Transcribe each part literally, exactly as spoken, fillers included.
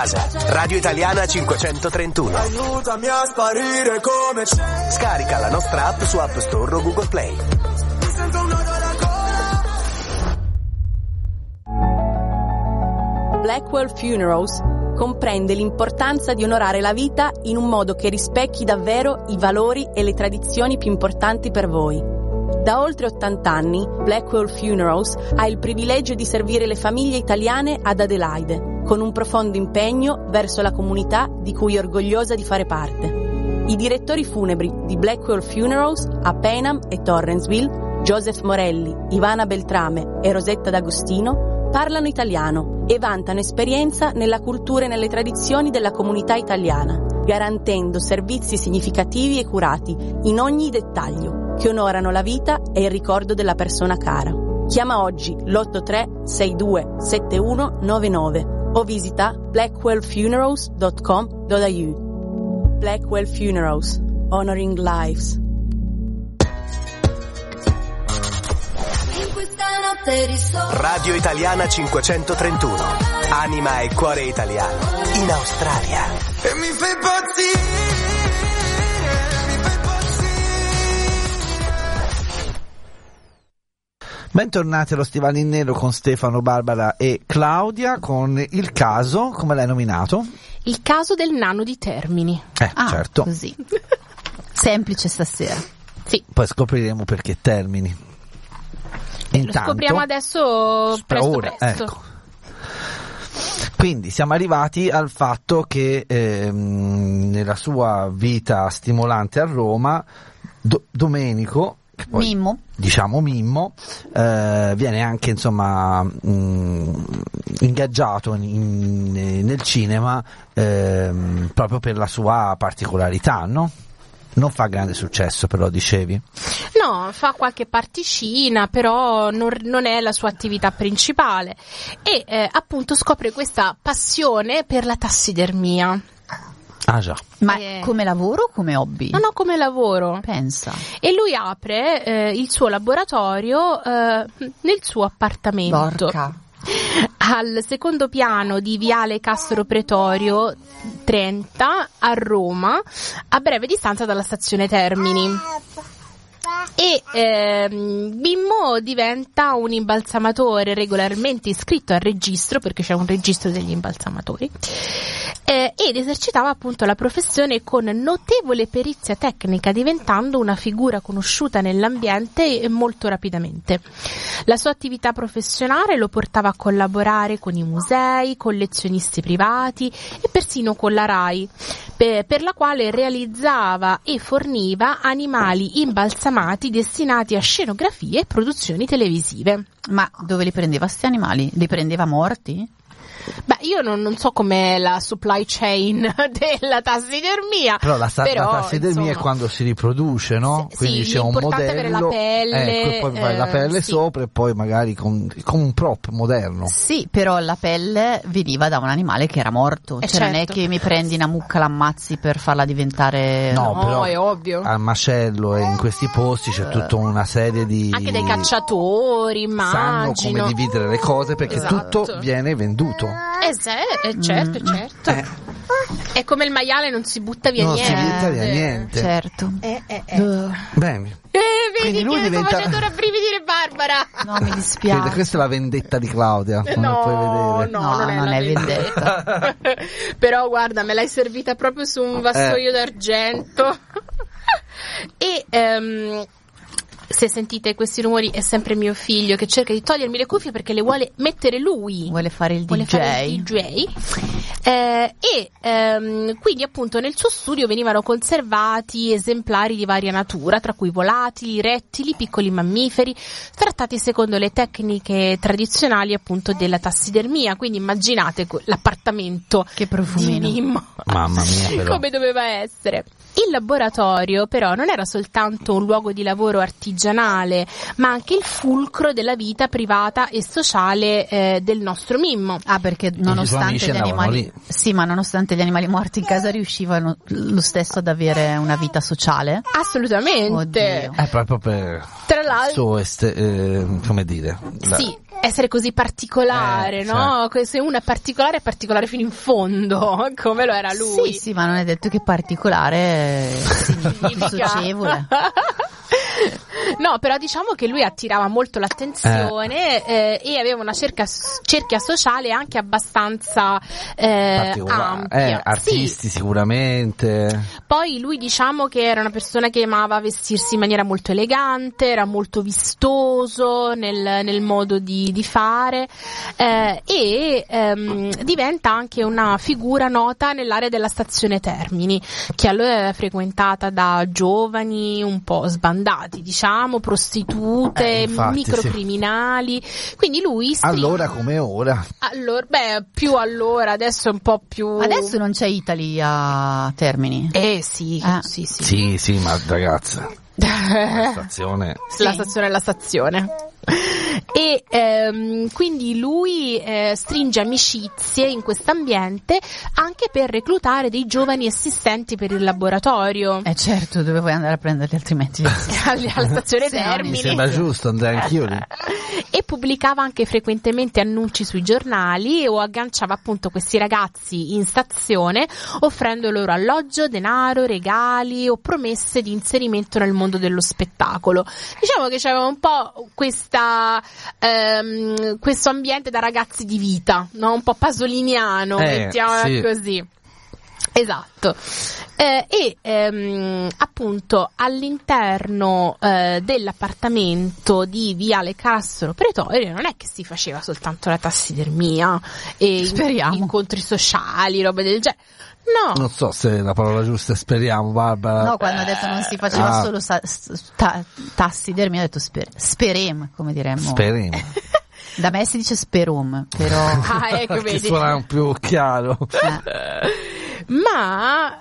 Radio Italiana cinquecentotrentuno. Aiutami a sparire come c'è. Scarica la nostra app su App Store o Google Play. Mi sento un nodo alla gola. Blackwell Funerals comprende l'importanza di onorare la vita in un modo che rispecchi davvero i valori e le tradizioni più importanti per voi. Da oltre ottanta anni, Blackwell Funerals ha il privilegio di servire le famiglie italiane ad Adelaide, con un profondo impegno verso la comunità di cui è orgogliosa di fare parte. I direttori funebri di Blackwell Funerals a Payneham e Torrensville, Joseph Morelli, Ivana Beltrame e Rosetta D'Agostino, parlano italiano e vantano esperienza nella cultura e nelle tradizioni della comunità italiana, garantendo servizi significativi e curati in ogni dettaglio, che onorano la vita e il ricordo della persona cara. Chiama oggi l'otto tre sei due sette uno nove nove o visita blackwell funerals dot com dot a u. Blackwell Funerals, honoring lives. Radio Italiana cinquecentotrentuno. Anima e cuore italiano. In Australia. E mi fai impazzire, mi fai impazzire. Bentornati allo Stivale in Nero con Stefano, Barbara e Claudia, con il caso, come l'hai nominato? Il caso del nano di Termini. Eh, Ah, certo. così. Semplice stasera. Sì. Poi scopriremo perché Termini. Intanto, Lo scopriamo adesso presto ora, presto. ecco. Quindi siamo arrivati al fatto che ehm, nella sua vita stimolante a Roma, Do- Domenico, che poi, Mimmo. diciamo Mimmo, eh, viene anche insomma mh, ingaggiato in, in, nel cinema ehm, proprio per la sua particolarità, no? Non fa grande successo, però, dicevi? No, fa qualche particina, però non, non è la sua attività principale. E eh, appunto scopre questa passione per la tassidermia. Ah già. Ma Eh. come lavoro o come hobby? No, no, come lavoro. Pensa. E lui apre eh, il suo laboratorio eh, nel suo appartamento. Porca. Al secondo piano di Viale Castro Pretorio trenta a Roma, a breve distanza dalla stazione Termini. E ehm, Mimmo diventa un imbalsamatore regolarmente iscritto al registro, perché c'è un registro degli imbalsamatori, eh, ed esercitava appunto la professione con notevole perizia tecnica, diventando una figura conosciuta nell'ambiente molto rapidamente. La sua attività professionale lo portava a collaborare con i musei, collezionisti privati e persino con la RAI, per, per la quale realizzava e forniva animali imbalsamati destinati a scenografie e produzioni televisive. Ma dove li prendeva sti animali? Li prendeva morti? Beh, io non, non so com'è la supply chain della tassidermia. Però la, sa- però, la tassidermia insomma, è quando si riproduce, no? Sì, Quindi sì, c'è un l'importante è modello, avere la pelle, ecco, e poi fai la pelle eh, sì. sopra e poi magari con, con un prop moderno. Sì, però la pelle veniva da un animale che era morto. Eh, cioè non è certo. che mi prendi una mucca, l'ammazzi per farla diventare... No, No, però è ovvio. al macello e in questi posti c'è tutta una serie di... Anche dai cacciatori, sanno immagino. come dividere le cose perché Esatto. tutto viene venduto. Eh, se- eh, certo, Mm. certo. Eh. È come il maiale, non si butta via Non si niente. butta via niente. Certo. Eh, eh, eh. Uh, Bene. Eh, Quindi vedi lui che diventa- sto facendo rabbrividire Barbara. no, mi Quindi dispiace. questa è la vendetta di Claudia, come No, puoi vedere. no, No, non è, non la è vendetta. Però guarda, me l'hai servita proprio su un vassoio Eh. d'argento. E ehm, se sentite questi rumori è sempre mio figlio che cerca di togliermi le cuffie perché le vuole mettere lui. Vuole fare il Vuole D J. fare il D J. Eh, e ehm, quindi appunto nel suo studio venivano conservati esemplari di varia natura, tra cui volatili, rettili, piccoli mammiferi, trattati secondo le tecniche tradizionali appunto della tassidermia. Quindi immaginate que- l'appartamento Che di profumino. Mimmo. Mamma mia, però. Come doveva essere. Il laboratorio però non era soltanto un luogo di lavoro artigianale, ma anche il fulcro della vita privata e sociale eh, del nostro Mimmo. Ah, perché suoi nonostante amici gli andavano animali lì. sì, ma nonostante gli animali morti in casa riuscivano lo stesso ad avere una vita sociale? Assolutamente. Oddio. È proprio per Tra il l'altro, suo este- eh, come dire, la- sì, essere così particolare, Eh, no? Se uno è particolare è particolare fino in fondo, come lo era lui. Sì, sì, ma non è detto che particolare significa socievole. No, però diciamo che lui attirava molto l'attenzione eh. Eh, e aveva una cerca, cerchia sociale anche abbastanza eh, ampia. Eh, artisti sì. Sicuramente. Poi lui diciamo che era una persona che amava vestirsi in maniera molto elegante, era molto vistoso nel, nel modo di, di fare eh, e ehm, diventa anche una figura nota nell'area della stazione Termini, che allora era frequentata da giovani un po' sbandati, diciamo, prostitute, eh, infatti, microcriminali. Sì. Quindi lui stringe... Allora come ora? Allora, beh, più allora, adesso è un po' più... Adesso non c'è Italy a Termini. Eh sì, eh. sì, sì. Sì, sì, ma ragazza, la stazione... Sì. La stazione è la stazione. E ehm, quindi lui eh, stringe amicizie in quest'ambiente anche per reclutare dei giovani assistenti per il laboratorio. Eh certo, dove vuoi andare a prenderli altrimenti? Alla stazione Sì, Termini. Mi sembra giusto, andrei anch'io lì. E pubblicava anche frequentemente annunci sui giornali o agganciava appunto questi ragazzi in stazione offrendo loro alloggio, denaro, regali o promesse di inserimento nel mondo dello spettacolo. Diciamo che c'era un po' questa ehm, questo ambiente da ragazzi di vita, no? Un po' pasoliniano, eh, mettiamola sì. così. Esatto. Eh, e ehm, appunto all'interno eh, dell'appartamento di Viale Castro Pretorio non è che si faceva soltanto la tassidermia e Speriamo. incontri sociali, robe del genere. No. Non so se la parola giusta è speriamo, Barbara. No, quando ha detto non si faceva Ah. solo sa- ta- tassidermia, ha detto sper- sperem, come diremmo. Speriamo. Da me si dice sperum, però... Ah, ecco, Che vedi. suona un più chiaro. Eh. Ma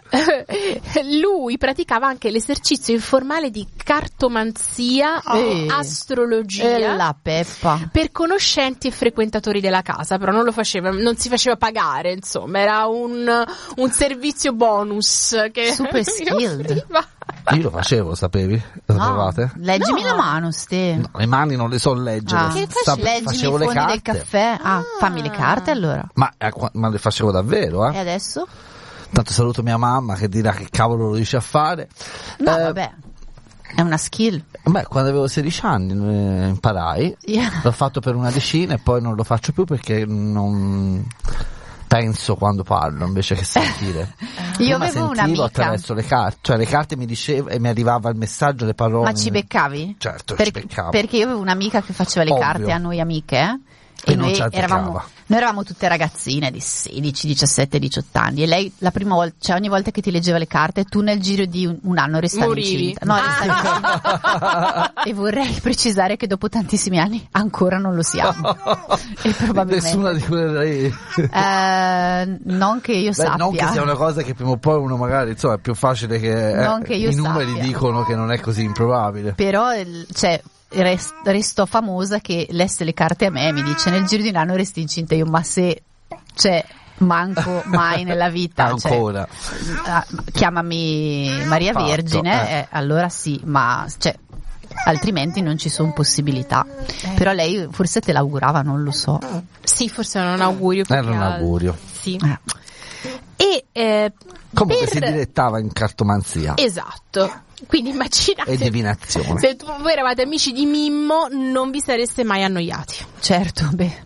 lui praticava anche l'esercizio informale di cartomanzia Eh. o astrologia E la peppa. per conoscenti e frequentatori della casa, però non lo faceva, non si faceva pagare, insomma, era un, un servizio bonus che Super si skilled. offriva. Io lo facevo, sapevi? Lo No, sapevate? leggimi No. la mano, ste. No, le mani non le so leggere. Ah. Che Sa- Leggimi facevo i le fondi carte. del caffè. Ah, Ah. fammi le carte allora. Ma, eh, qua- ma le facevo davvero, E eh? adesso? Tanto saluto mia mamma che dirà che cavolo lo dice a fare. No, Eh, vabbè. È una skill. Beh, quando avevo sedici anni eh, imparai. Yeah. L'ho fatto per una decina e poi non lo faccio più perché non penso quando parlo invece che sentire. Io Prima avevo sentivo un'amica. attraverso le carte, cioè le carte mi diceva e mi arrivava il messaggio, le parole. Ma ci beccavi? Certo, Per- ci beccavo. Perché io avevo un'amica che faceva le Ovvio. carte a noi amiche, eh? E E non noi ci eravamo, azzeccava. noi eravamo tutte ragazzine di sedici, diciassette, diciotto anni e lei la prima volta, cioè ogni volta che ti leggeva le carte tu nel giro di un, un anno restavi Morivi. incinta. No, restavi incinta. E vorrei precisare che dopo tantissimi anni ancora non lo siamo. E probabilmente Nessuna di quelle lì. Eh, non che io Beh, sappia. non che sia una cosa che prima o poi uno magari, insomma, è più facile che, eh, Non che io i numeri sappia. dicono che non è così improbabile. Però il- cioè rest- restò famosa che lesse le carte a me e mi dice nel giro di un anno resti incinta. Io ma se cioè manco mai nella vita cioè, Ancora. ah, chiamami Maria Fatto, Vergine eh. eh, allora sì, ma cioè altrimenti non ci sono possibilità. Però lei forse te l'augurava, non lo so. Sì, forse era un augurio. più Era che un altro. augurio. Sì. Eh. E eh, Comunque per- si dilettava in cartomanzia Esatto. Quindi immaginate e divinazione. se tu- voi eravate amici di Mimmo non vi sareste mai annoiati. Certo, beh.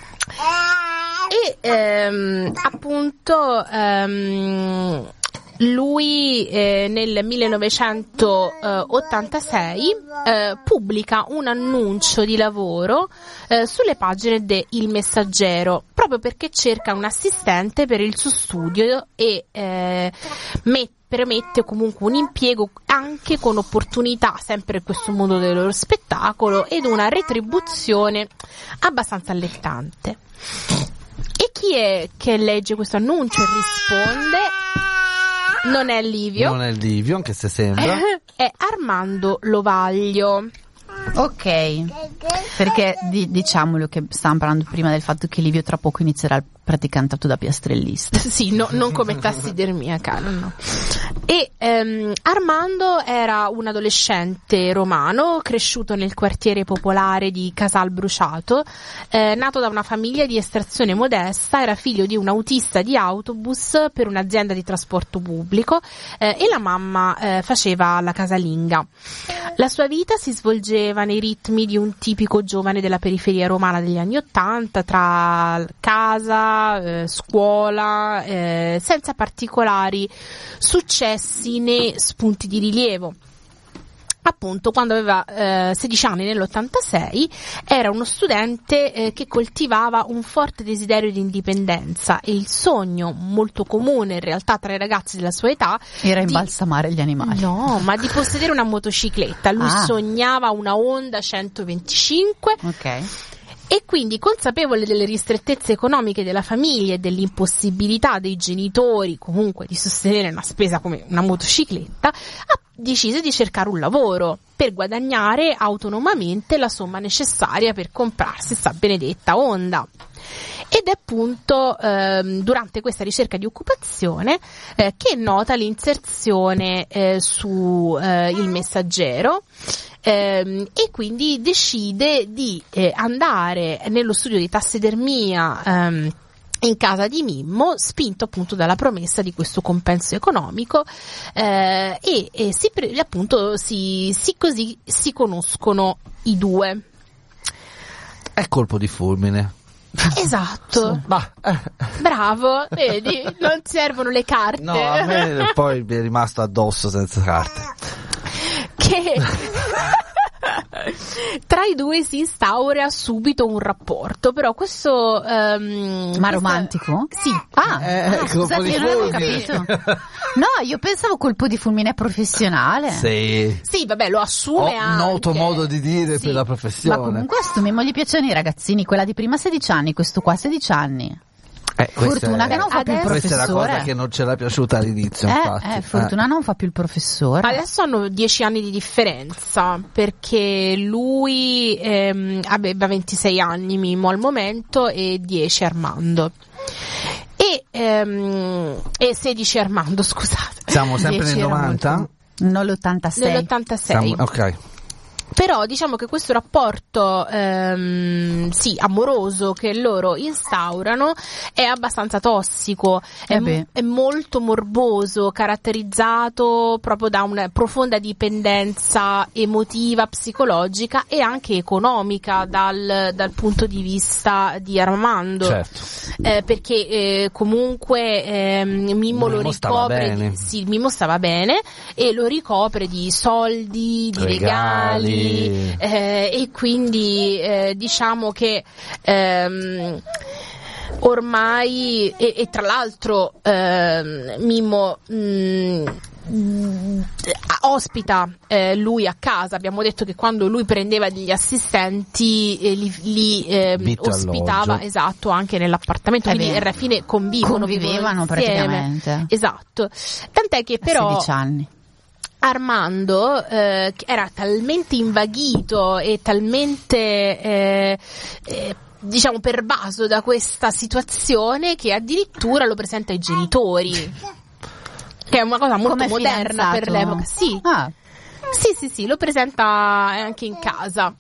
E ehm, appunto ehm, lui eh, nel millenovecentottantasei eh, pubblica un annuncio di lavoro eh, sulle pagine de Il Messaggero, proprio perché cerca un assistente per il suo studio e eh, mette permette comunque un impiego anche con opportunità sempre in questo mondo dello spettacolo ed una retribuzione abbastanza allettante. E chi è che legge questo annuncio e risponde? Non è Livio, Non è Livio, anche se sembra. è Armando Lovaglio. Ok, perché di- diciamolo che stavamo parlando prima del fatto che Livio tra poco inizierà il praticamente cantato da piastrellista. Sì, no, non come tassidermiaca, no, no. E ehm, Armando era un adolescente romano cresciuto nel quartiere popolare di Casal Bruciato, eh, nato da una famiglia di estrazione modesta, era figlio di un autista di autobus per un'azienda di trasporto pubblico eh, e la mamma eh, faceva la casalinga. La sua vita si svolgeva nei ritmi di un tipico giovane della periferia romana degli anni Ottanta, tra casa, eh, scuola, eh, senza particolari successi né spunti di rilievo. Appunto, quando aveva eh, sedici anni, nell'ottantasei, era uno studente eh, che coltivava un forte desiderio di indipendenza, e il sogno molto comune in realtà tra i ragazzi della sua età era di... imbalsamare gli animali. No, ma di possedere una motocicletta. Lui ah. sognava una Honda centoventicinque. Ok. E quindi, consapevole delle ristrettezze economiche della famiglia e dell'impossibilità dei genitori comunque di sostenere una spesa come una motocicletta, ha deciso di cercare un lavoro per guadagnare autonomamente la somma necessaria per comprarsi sta benedetta Honda. Ed è appunto ehm, durante questa ricerca di occupazione eh, che nota l'inserzione eh, su eh, Il Messaggero. Ehm, e quindi decide di eh, andare nello studio di tassidermia ehm, in casa di Mimmo, spinto appunto dalla promessa di questo compenso economico, eh, e, e si pre- appunto si, si così si conoscono i due. È colpo di fulmine. Esatto. Ma, eh. Bravo, vedi, non servono le carte. No, a me poi mi è rimasto addosso senza carte. Che tra i due si instaura subito un rapporto, però questo um, ma romantico? Sì. Ah, eh, ah scusate, io non avevo capito. No, io pensavo colpo di fulmine professionale. Sì. Sì, vabbè, lo assume Ho anche. un noto modo di dire sì. per la professione. Ma comunque a sto Mimmo gli piacciono i ragazzini, quella di prima sedici anni, questo qua sedici anni. Eh, Fortuna è, che non fa più il questa professore. è la cosa che non ce l'ha piaciuta all'inizio, eh, infatti. Eh, Fortuna eh. non fa più il professore. Adesso hanno dieci anni di differenza, perché lui ehm, aveva ventisei anni Mimmo al momento e dieci Armando. E, ehm, e sedici Armando, scusate. Siamo sempre nel novanta? Molto... No, l'ottantasei. Nell'ottantasei. Siamo, ok. Però diciamo che questo rapporto ehm, sì, amoroso che loro instaurano è abbastanza tossico, è, eh è molto morboso, caratterizzato proprio da una profonda dipendenza emotiva, psicologica e anche economica dal, dal punto di vista di Armando. Certo. Eh, perché eh, comunque eh, Mimmo, Mimmo lo ricopre di, sì, Mimmo stava bene e lo ricopre di soldi, di regali, regali Eh, e quindi eh, diciamo che ehm, ormai e, e tra l'altro ehm, Mimmo mh, mh, ospita eh, lui a casa. Abbiamo detto che quando lui prendeva degli assistenti eh, li, li eh, ospitava alloggio. Esatto, anche nell'appartamento, eh quindi alla fine convivono, convivevano praticamente. Esatto, tant'è che però sedici anni Armando eh, era talmente invaghito e talmente eh, eh, diciamo pervaso da questa situazione che addirittura lo presenta ai genitori, che è una cosa molto come moderna fidanzato. Per l'epoca. Sì. Ah. sì, sì, sì, lo presenta anche in casa.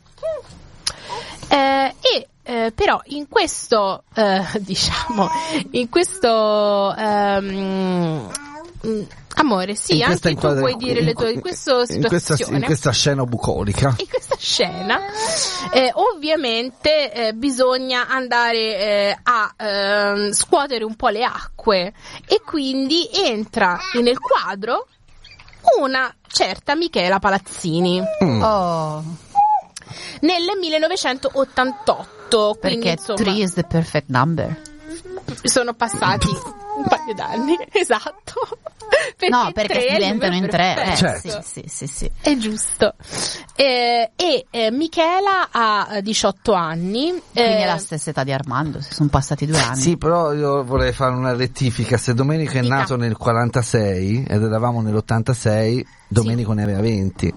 Eh, e eh, però in questo eh, diciamo in questo ehm, amore, sì, in anche tu inquadra- puoi dire le tue in questa situazione, in questa, in questa scena bucolica. In questa scena, eh, ovviamente eh, bisogna andare eh, a eh, scuotere un po' le acque e quindi entra nel quadro una certa Michela Palazzini. Mm. Oh. Nel millenovecentottantotto, perché quindi, insomma, three is the perfect number. Sono passati un paio d'anni, esatto. Perché no, perché tre diventano in tre. Eh, certo. sì, sì, sì, sì. È giusto. Eh, e eh, Michela ha diciotto anni. Quindi eh, è la stessa età di Armando, sono passati due anni. Sì, però io vorrei fare una rettifica. Se Domenico è Dica. nato nel quarantasei ed eravamo nell'ottantasei, Domenico sì. ne aveva venti.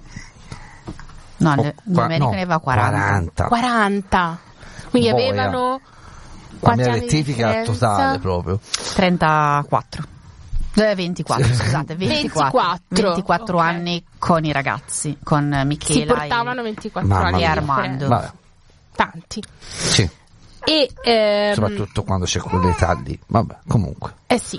No, oh, ne, Domenico no, ne aveva quaranta. quaranta. Quindi Boia. avevano La mia anni di rettifica differenza? totale proprio. trentaquattro. Eh, ventiquattro, scusate, ventiquattro. ventiquattro, ventiquattro ok. anni con i ragazzi, con Michela Si portavano e, ventiquattro Mamma anni e mia. di Armando. differenza. Vabbè, Tanti. sì, E ehm, soprattutto quando c'è quell'età lì. Vabbè, comunque, eh sì.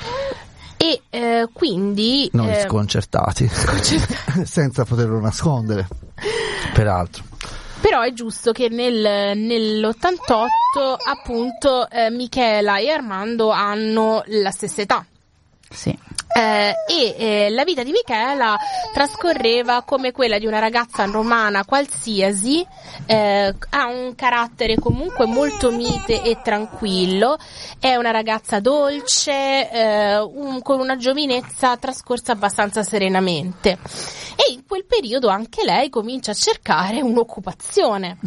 E eh, quindi noi eh, sconcertati, senza poterlo nascondere, peraltro. però è giusto che nel, nell'ottantotto appunto eh, Michela e Armando hanno la stessa età. Sì. Eh, e eh, la vita di Michela trascorreva come quella di una ragazza romana qualsiasi, eh, ha un carattere comunque molto mite e tranquillo, è una ragazza dolce, eh, un- con una giovinezza trascorsa abbastanza serenamente, e in quel periodo anche lei comincia a cercare un'occupazione.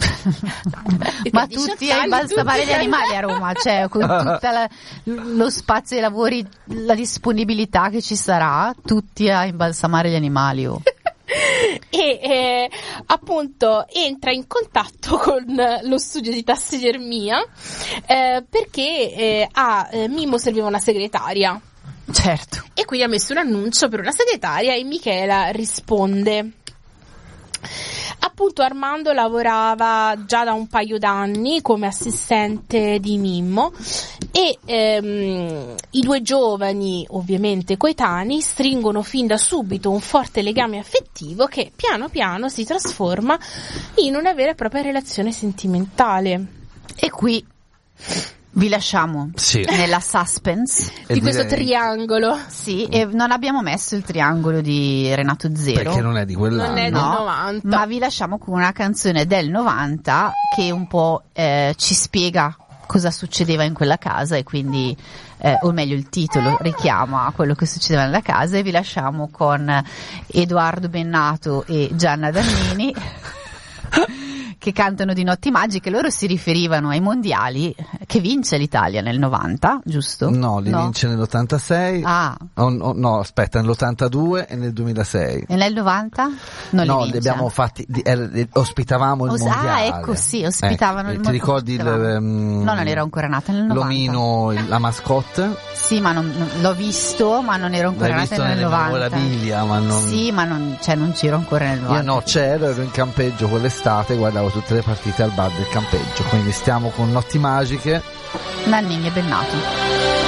Ma A diciotto tutti a anni, imbalsamare tutti- gli animali a Roma, cioè con tutto lo spazio dei lavori, la disponibilità che ci sarà, tutti a imbalsamare gli animali. Oh. E eh, appunto entra in contatto con eh, lo studio di tassidermia eh, perché eh, a eh, Mimmo serviva una segretaria, Certo. e quindi ha messo un annuncio per una segretaria e Michela risponde. Appunto Armando lavorava già da un paio d'anni come assistente di Mimmo e ehm, i due giovani, ovviamente coetanei, stringono fin da subito un forte legame affettivo che piano piano si trasforma in una vera e propria relazione sentimentale. E qui vi lasciamo Sì. nella suspense. E Di questo direi- triangolo. Sì, e non abbiamo messo il triangolo di Renato Zero. Perché non è di quell'anno. Non è del No, novanta. ma vi lasciamo con una canzone del novanta che un po' eh, ci spiega cosa succedeva in quella casa, e quindi eh, o meglio il titolo richiama quello che succedeva nella casa, e vi lasciamo con Edoardo Bennato e Gianna Dannini che cantano di Notti Magiche. Loro si riferivano ai mondiali che vince l'Italia nel novanta, giusto? No, li vince nell'ottantasei. Ah, Oh, no, no, aspetta, nell'ottantadue e nel duemilasei. e nel novanta? Non no, li li vince. abbiamo fatti, di- eh, ospitavamo il Os- mondiale. ah, ecco, sì, ospitavano Ecco, il ti mo- ricordi il, ospitavano. ehm, No, non ero ancora nata nel novanta. l'omino, il- la mascotte? Sì, ma non, non- l'ho visto, ma non ero ancora L'hai nata visto nel nelle novanta. memorabilia, ma non... Sì, ma non, cioè, non c'ero ancora nel novanta. Io no, c'ero, ero in campeggio quell'estate, guardavo tutte le partite al bar del campeggio, quindi stiamo con Notti Magiche. Nannini e Bennato.